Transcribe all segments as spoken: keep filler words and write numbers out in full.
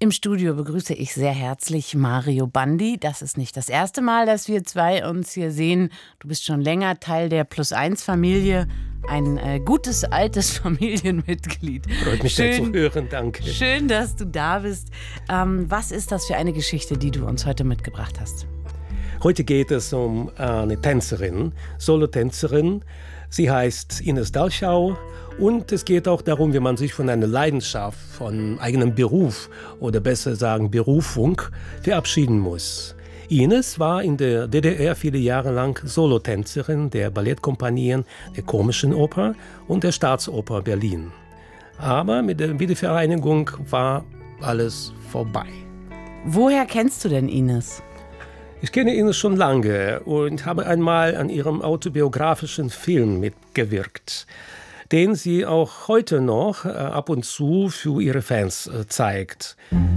Im Studio begrüße ich sehr herzlich Mario Bandi. Das ist nicht das erste Mal, dass wir zwei uns hier sehen. Du bist schon länger Teil der Plus-eins-Familie. Ein äh, gutes, altes Familienmitglied. Freut mich sehr zu hören, danke. Schön, dass du da bist. Ähm, was ist das für eine Geschichte, die du uns heute mitgebracht hast? Heute geht es um eine Tänzerin, Solotänzerin. Sie heißt Ines Dalschau. Und es geht auch darum, wie man sich von einer Leidenschaft, von eigenem Beruf oder besser sagen Berufung verabschieden muss. Ines war in der D D R viele Jahre lang Solotänzerin der Ballettkompanien der Komischen Oper und der Staatsoper Berlin. Aber mit der Wiedervereinigung war alles vorbei. Woher kennst du denn Ines? Ich kenne Ines schon lange und habe einmal an ihrem autobiografischen Film mitgewirkt, den sie auch heute noch äh, ab und zu für ihre Fans äh, zeigt.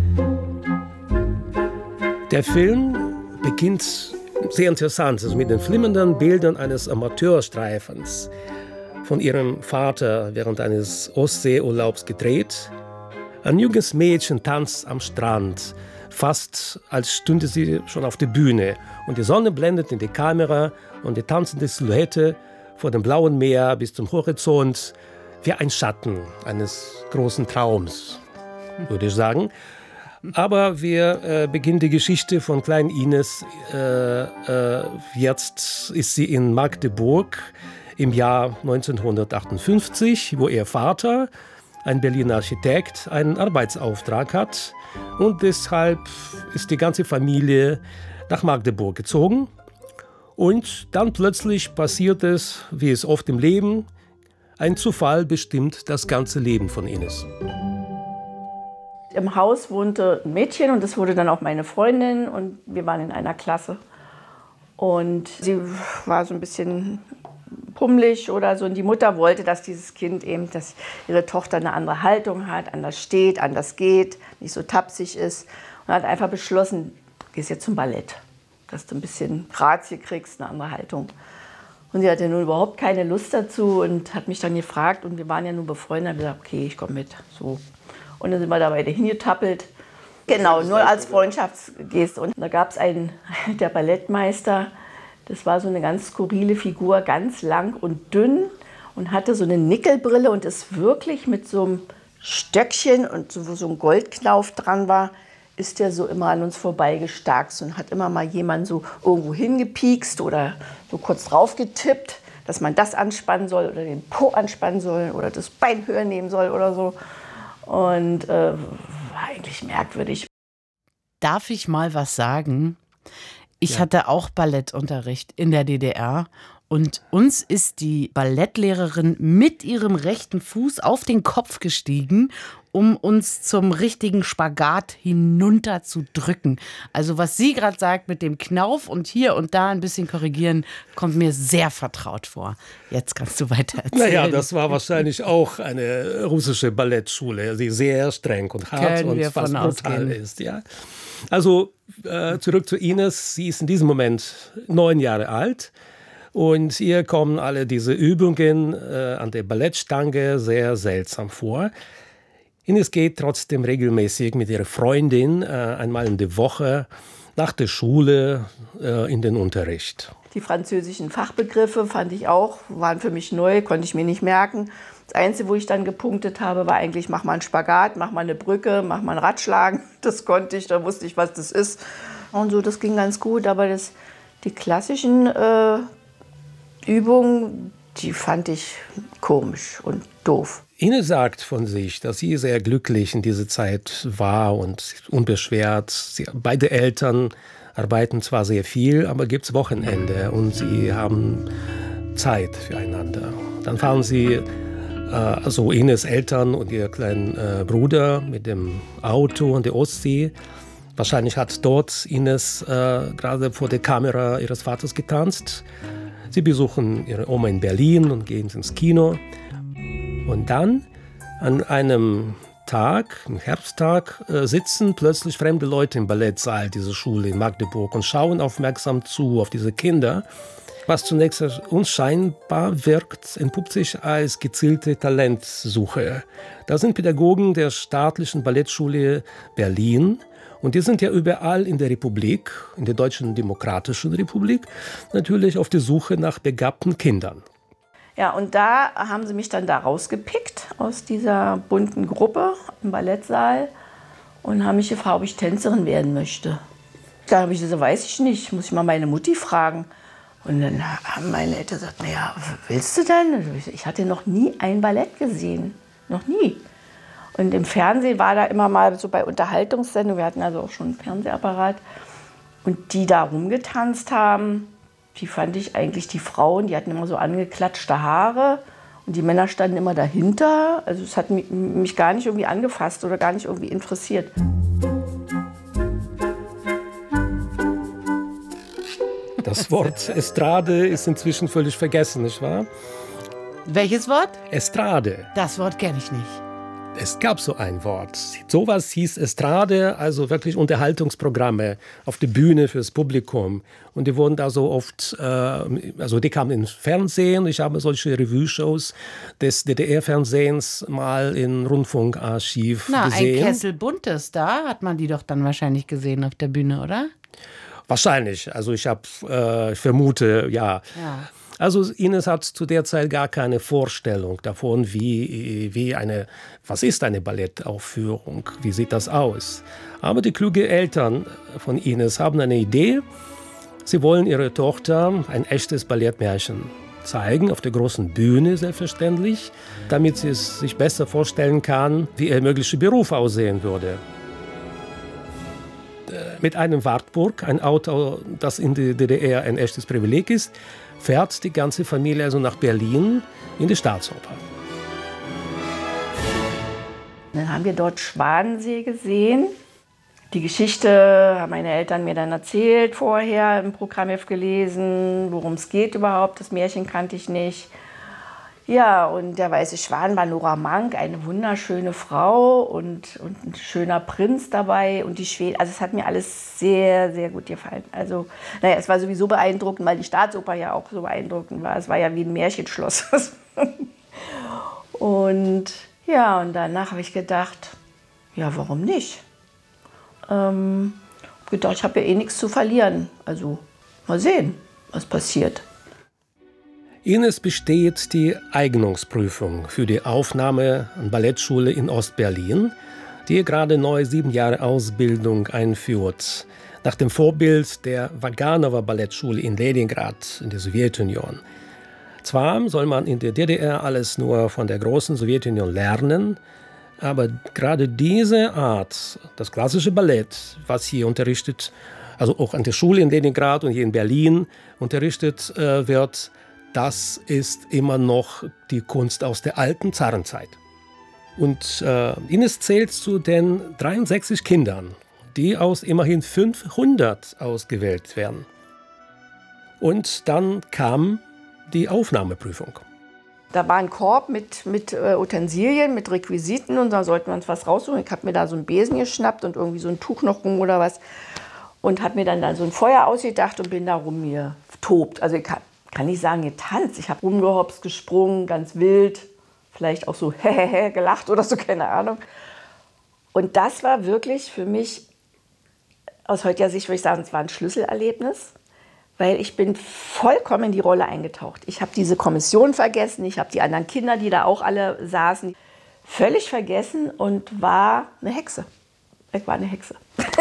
Der Film beginnt sehr interessant, also mit den flimmernden Bildern eines Amateurstreifens von ihrem Vater während eines Ostseeurlaubs gedreht. Ein junges Mädchen tanzt am Strand, fast als stünde sie schon auf der Bühne. Und die Sonne blendet in die Kamera und die tanzende Silhouette vor dem blauen Meer bis zum Horizont, wie ein Schatten eines großen Traums, würde ich sagen. Aber wir äh, beginnen die Geschichte von kleinen Ines. Äh, äh, jetzt ist sie in Magdeburg im Jahr neunzehnhundertachtundfünfzig, wo ihr Vater, ein Berliner Architekt, einen Arbeitsauftrag hat. Und deshalb ist die ganze Familie nach Magdeburg gezogen. Und dann plötzlich passiert es, wie es oft im Leben, ein Zufall bestimmt das ganze Leben von Ines. Im Haus wohnte ein Mädchen und das wurde dann auch meine Freundin und wir waren in einer Klasse. Und sie war so ein bisschen pummelig oder so und die Mutter wollte, dass dieses Kind eben, dass ihre Tochter eine andere Haltung hat, anders steht, anders geht, nicht so tapsig ist und hat einfach beschlossen, du gehst jetzt zum Ballett. Dass du ein bisschen Grazie kriegst, eine andere Haltung. Und sie hatte nun überhaupt keine Lust dazu und hat mich dann gefragt und wir waren ja nun befreundet, und habe gesagt, okay, ich komme mit. So. Und dann sind wir da beide hingetappelt. Genau, nur als Freundschaftsgeste. Und da gab es einen, der Ballettmeister, das war so eine ganz skurrile Figur, ganz lang und dünn und hatte so eine Nickelbrille und ist wirklich mit so einem Stöckchen und so, wo so ein Goldknauf dran war, ist der so immer an uns vorbeigestarkst und hat immer mal jemanden so irgendwo hingepiekst oder so kurz drauf getippt, dass man das anspannen soll oder den Po anspannen soll oder das Bein höher nehmen soll oder so. Und äh, war eigentlich merkwürdig. Darf ich mal was sagen? Ich Ja. hatte auch Ballettunterricht in der D D R. Und uns ist die Ballettlehrerin mit ihrem rechten Fuß auf den Kopf gestiegen, um uns zum richtigen Spagat hinunter zu drücken. Also was sie gerade sagt mit dem Knauf und hier und da ein bisschen korrigieren, kommt mir sehr vertraut vor. Jetzt kannst du weiter erzählen. Naja, das war wahrscheinlich auch eine russische Ballettschule, die sehr streng und hart Können und wir fast von brutal ausgehen. ist. Ja? Also äh, zurück zu Ines. Sie ist in diesem Moment neun Jahre alt. Und ihr kommen alle diese Übungen äh, an der Ballettstange sehr seltsam vor. Ines geht trotzdem regelmäßig mit ihrer Freundin äh, einmal in der Woche nach der Schule äh, in den Unterricht. Die französischen Fachbegriffe fand ich auch, waren für mich neu, konnte ich mir nicht merken. Das Einzige, wo ich dann gepunktet habe, war eigentlich, mach mal einen Spagat, mach mal eine Brücke, mach mal einen Radschlagen. Das konnte ich, da wusste ich, was das ist. Und so, das ging ganz gut, aber das, die klassischen äh, Übungen, die fand ich komisch und doof. Ines sagt von sich, dass sie sehr glücklich in dieser Zeit war und unbeschwert. Sie, beide Eltern arbeiten zwar sehr viel, aber gibt es Wochenende und sie haben Zeit füreinander. Dann fahren sie, äh, also Ines Eltern und ihr kleinen äh, Bruder mit dem Auto an der Ostsee. Wahrscheinlich hat dort Ines äh, gerade vor der Kamera ihres Vaters getanzt. Sie besuchen ihre Oma in Berlin und gehen ins Kino. Und dann, an einem Tag, am Herbsttag, äh, sitzen plötzlich fremde Leute im Ballettsaal dieser Schule in Magdeburg und schauen aufmerksam zu auf diese Kinder, Was zunächst als unscheinbar wirkt, entpuppt sich als gezielte Talentsuche. Das sind Pädagogen der Staatlichen Ballettschule Berlin. Und die sind ja überall in der Republik, in der Deutschen Demokratischen Republik, natürlich auf der Suche nach begabten Kindern. Ja, und da haben sie mich dann da rausgepickt aus dieser bunten Gruppe im Ballettsaal und haben mich gefragt, ob ich Tänzerin werden möchte. Da habe ich gesagt, weiß ich nicht, muss ich mal meine Mutti fragen. Und dann haben meine Eltern gesagt, naja, willst du denn? Ich hatte noch nie ein Ballett gesehen, noch nie. Und im Fernsehen war da immer mal so bei Unterhaltungssendungen, wir hatten also auch schon einen Fernsehapparat. Und die da rumgetanzt haben, die fand ich eigentlich, die Frauen, die hatten immer so angeklatschte Haare. Und die Männer standen immer dahinter. Also es hat mich, mich gar nicht irgendwie angefasst oder gar nicht irgendwie interessiert. Das Wort Estrade ist inzwischen völlig vergessen, nicht wahr? Welches Wort? Estrade. Das Wort kenne ich nicht. Es gab so ein Wort. Sowas hieß Estrade, also wirklich Unterhaltungsprogramme auf der Bühne fürs Publikum. Und die wurden da so oft, äh, also die kamen ins Fernsehen. Ich habe solche Revue-Shows des D D R-Fernsehens mal im Rundfunkarchiv Na, gesehen. ein Kessel Buntes, da hat man die doch dann wahrscheinlich gesehen auf der Bühne, oder? Wahrscheinlich. Also ich, hab, äh, ich vermute, ja. Ja. Also Ines hat zu der Zeit gar keine Vorstellung davon, wie, wie eine, was ist eine Ballettaufführung, wie sieht das aus. Aber die klugen Eltern von Ines haben eine Idee. Sie wollen ihrer Tochter ein echtes Ballettmärchen zeigen, auf der großen Bühne selbstverständlich, damit sie es sich besser vorstellen kann, wie ihr möglicher Beruf aussehen würde. Mit einem Wartburg, ein Auto, das in der D D R ein echtes Privileg ist, fährt die ganze Familie also nach Berlin in die Staatsoper. Dann haben wir dort Schwanensee gesehen. Die Geschichte haben meine Eltern mir dann erzählt vorher, im Programmheft gelesen, worum es geht überhaupt. Das Märchen kannte ich nicht. Ja, und der weiße Schwan war Nora Mank, eine wunderschöne Frau und, und ein schöner Prinz dabei und die Schweden. Also es hat mir alles sehr, sehr gut gefallen. Also, naja, es war sowieso beeindruckend, weil die Staatsoper ja auch so beeindruckend war. Es war ja wie ein Märchenschloss. Und ja, und danach habe ich gedacht, ja, warum nicht? Ähm, gedacht, ich habe ja eh nichts zu verlieren. Also mal sehen, was passiert. Ines besteht die Eignungsprüfung für die Aufnahme an Ballettschule in Ostberlin, die gerade neue sieben Jahre Ausbildung einführt, nach dem Vorbild der Waganowa Ballettschule in Leningrad in der Sowjetunion. Zwar soll man in der D D R alles nur von der großen Sowjetunion lernen, aber gerade diese Art, das klassische Ballett, was hier unterrichtet, also auch an der Schule in Leningrad und hier in Berlin unterrichtet äh, wird, das ist immer noch die Kunst aus der alten Zarenzeit. Und äh, Ines zählt zu den dreiundsechzig Kindern, die aus immerhin fünfhundert ausgewählt werden. Und dann kam die Aufnahmeprüfung. Da war ein Korb mit, mit äh, Utensilien, mit Requisiten und da sollten wir uns was raussuchen. Ich habe mir da so einen Besen geschnappt und irgendwie so ein Tuch noch rum oder was und habe mir dann, dann so ein Feuer ausgedacht und bin da rumgetobt. Also ich hab, kann nicht sagen getanzt, ich habe rumgehopst, gesprungen, ganz wild, vielleicht auch so hehehe gelacht oder so, keine Ahnung. Und das war wirklich für mich, aus heutiger Sicht würde ich sagen, es war ein Schlüsselerlebnis, weil ich bin vollkommen in die Rolle eingetaucht. Ich habe diese Kommission vergessen, ich habe die anderen Kinder, die da auch alle saßen, völlig vergessen und war eine Hexe. Ich war eine Hexe.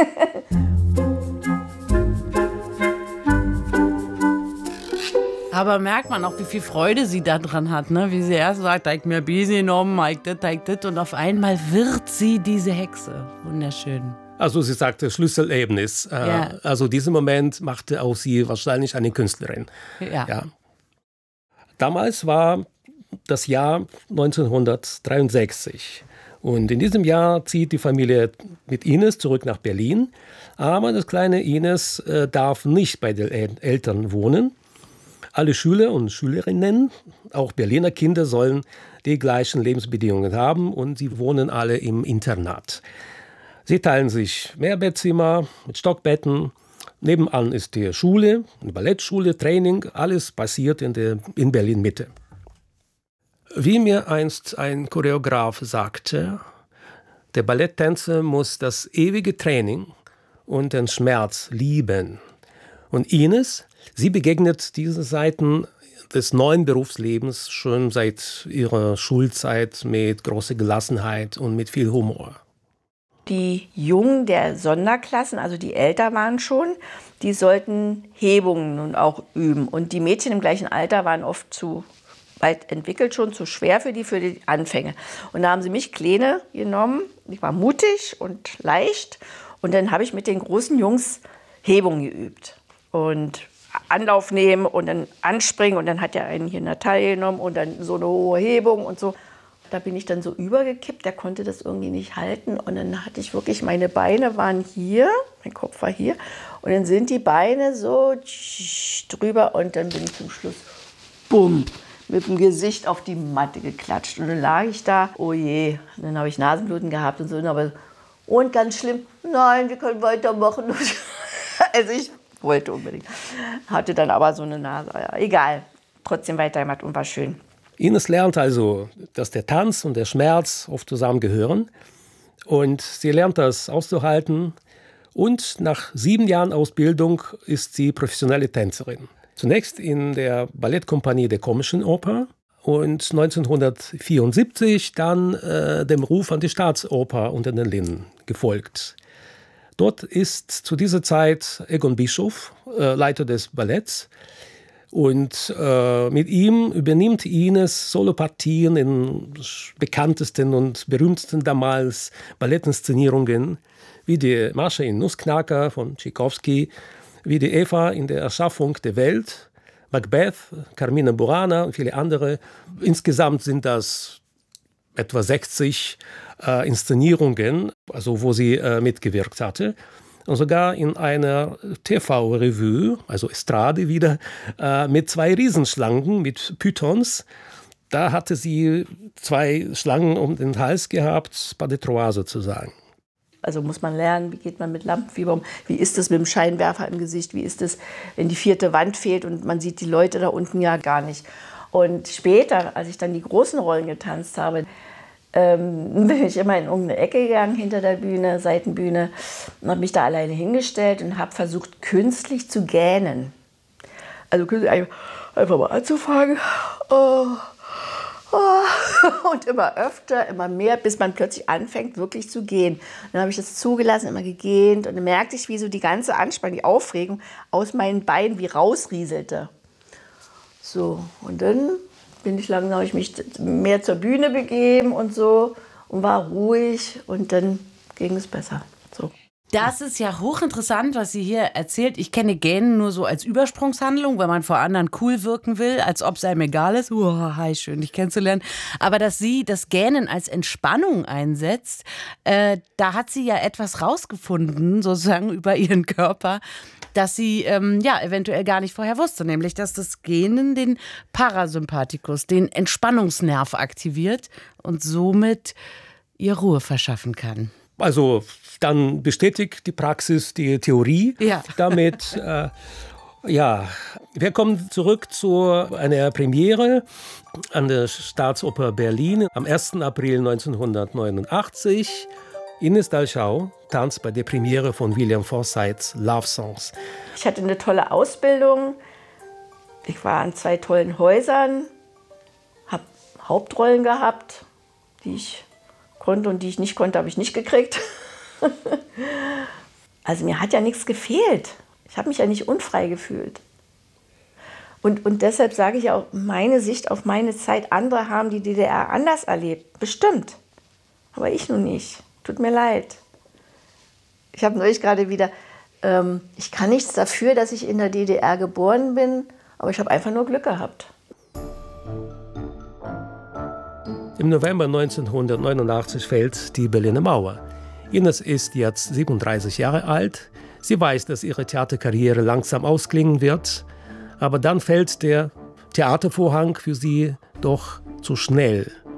Aber merkt man auch, wie viel Freude sie daran hat, ne? Wie sie erst sagt, ich mir Besen genommen, ich das, ich das, und auf einmal wird sie diese Hexe. Wunderschön. Also sie sagte Schlüsselerlebnis. Ja. Also diesen Moment machte auch sie wahrscheinlich eine Künstlerin. Ja. Ja. Damals war das Jahr neunzehnhundertdreiundsechzig. Und in diesem Jahr zieht die Familie mit Ines zurück nach Berlin. Aber das kleine Ines äh, darf nicht bei den Eltern wohnen. Alle Schüler und Schülerinnen, auch Berliner Kinder, sollen die gleichen Lebensbedingungen haben und sie wohnen alle im Internat. Sie teilen sich Mehrbettzimmer mit Stockbetten Nebenan ist die Schule, eine Ballettschule, Training, alles passiert in, der, in Berlin-Mitte. Wie mir einst ein Choreograf sagte, der Balletttänzer muss das ewige Training und den Schmerz lieben. Und Ines, sie begegnet diesen Seiten des neuen Berufslebens schon seit ihrer Schulzeit mit großer Gelassenheit und mit viel Humor. Die Jungen der Sonderklassen, also die älter waren schon, die sollten Hebungen nun auch üben. Und die Mädchen im gleichen Alter waren oft zu weit entwickelt, schon zu schwer für die, für die Anfänge. Und da haben sie mich Kleine genommen. Ich war mutig und leicht. Und dann habe ich mit den großen Jungs Hebungen geübt. Und Anlauf nehmen und dann anspringen. Und dann hat er einen hier in der Taille genommen und dann so eine hohe Hebung und so. Da bin ich dann so übergekippt, der konnte das irgendwie nicht halten. Und dann hatte ich wirklich, meine Beine waren hier, mein Kopf war hier. Und dann sind die Beine so drüber und dann bin ich zum Schluss, bumm, mit dem Gesicht auf die Matte geklatscht. Und dann lag ich da, oh je, und dann habe ich Nasenbluten gehabt und so. Aber, und ganz schlimm, nein, wir können weitermachen. Also ich wollte unbedingt. Hatte dann aber so eine Nase, ja, egal, trotzdem weitergemacht und war schön. Ines lernt also, dass der Tanz und der Schmerz oft zusammengehören. Und sie lernt das auszuhalten. Und nach sieben Jahren Ausbildung ist sie professionelle Tänzerin. Zunächst in der Ballettkompanie der Komischen Oper und neunzehnhundertvierundsiebzig dann äh, dem Ruf an die Staatsoper unter den Linden gefolgt. Dort ist zu dieser Zeit Egon Bischof, äh, Leiter des Balletts. Und äh, mit ihm übernimmt Ines Solopartien in bekanntesten und berühmtesten damals Ballettinszenierungen, wie die Marsche in Nussknacker von Tschaikowski, wie die Eva in der Erschaffung der Welt, Macbeth, Carmina Burana und viele andere. Insgesamt sind das etwa sechzig äh, Inszenierungen, also wo sie äh, mitgewirkt hatte. Und sogar in einer T V-Revue, also Estrade wieder, äh, mit zwei Riesenschlangen, mit Pythons. Da hatte sie zwei Schlangen um den Hals gehabt, pas de trois sozusagen. Also muss man lernen, wie geht man mit Lampenfieber um, wie ist es mit dem Scheinwerfer im Gesicht, wie ist es, wenn die vierte Wand fehlt und man sieht die Leute da unten ja gar nicht. Und später, als ich dann die großen Rollen getanzt habe, ähm, bin ich immer in irgendeine Ecke gegangen hinter der Bühne, Seitenbühne, und habe mich da alleine hingestellt und habe versucht, künstlich zu gähnen. Also einfach mal anzufangen. Oh. Oh. Und immer öfter, immer mehr, bis man plötzlich anfängt, wirklich zu gehen. Und dann habe ich das zugelassen, immer gegähnt. Und dann merkte ich, wie so die ganze Anspannung, die Aufregung aus meinen Beinen wie rausrieselte. So, und dann bin ich langsam, habe ich mich mehr zur Bühne begeben und so und war ruhig und dann ging es besser. So. Das ist ja hochinteressant, was sie hier erzählt. Ich kenne Gähnen nur so als Übersprungshandlung, wenn man vor anderen cool wirken will, als ob es einem egal ist. Oh, hi, schön, dich kennenzulernen. Aber dass sie das Gähnen als Entspannung einsetzt, äh, da hat sie ja etwas rausgefunden, sozusagen über ihren Körper, dass sie ähm, ja eventuell gar nicht vorher wusste, nämlich dass das Gähnen den Parasympathikus, den Entspannungsnerv aktiviert und somit ihr Ruhe verschaffen kann. Also dann bestätigt die Praxis die Theorie. Ja. Damit, äh, ja, wir kommen zurück zu einer Premiere an der Staatsoper Berlin am ersten April neunzehnhundertneunundachtzig. Ines Dalschau tanzt bei der Premiere von William Forsythes Love Songs. Ich hatte eine tolle Ausbildung. Ich war an zwei tollen Häusern, habe Hauptrollen gehabt, die ich konnte und die ich nicht konnte, habe ich nicht gekriegt. Also mir hat ja nichts gefehlt. Ich habe mich ja nicht unfrei gefühlt. Und, und deshalb sage ich auch, meine Sicht auf meine Zeit, andere haben die D D R anders erlebt. Bestimmt. Aber ich nun nicht. Tut mir leid. Ich habe neulich gerade wieder, ähm, ich kann nichts dafür, dass ich in der D D R geboren bin, aber ich habe einfach nur Glück gehabt. Im November neunzehnhundertneunundachtzig fällt die Berliner Mauer. Ines ist jetzt siebenunddreißig Jahre alt. Sie weiß, dass ihre Theaterkarriere langsam ausklingen wird. Aber dann fällt der Theatervorhang für sie doch zu schnell.